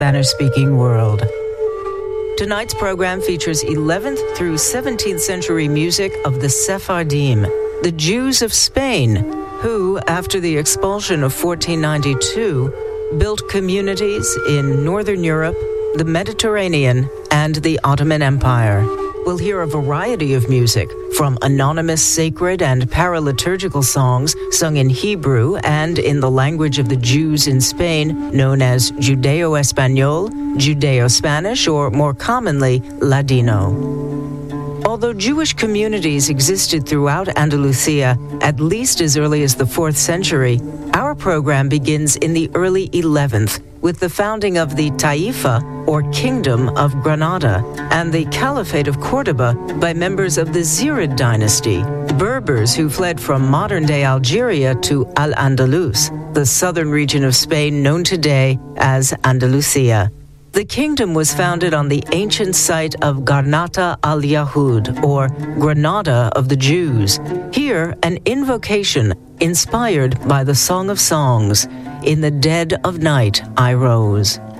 Spanish-speaking world. Tonight's program features 11th through 17th century music of the Sephardim, the Jews of Spain, who, after the expulsion of 1492, built communities in Northern Europe, the Mediterranean, and the Ottoman Empire. We'll hear a variety of music, from anonymous sacred and paraliturgical songs sung in Hebrew and in the language of the Jews in Spain, known as Judeo-Espanol, Judeo-Spanish, or more commonly, Ladino. Although Jewish communities existed throughout Andalusia at least as early as the 4th century, our program begins in the early 11th with the founding of the Taifa, or Kingdom of Granada, and the Caliphate of Cordoba by members of the Zirid dynasty, Berbers who fled from modern-day Algeria to Al-Andalus, the southern region of Spain known today as Andalusia. The kingdom was founded on the ancient site of Garnata al-Yahud, or Granada of the Jews. Here, an invocation inspired by the Song of Songs, "In the dead of night I rose."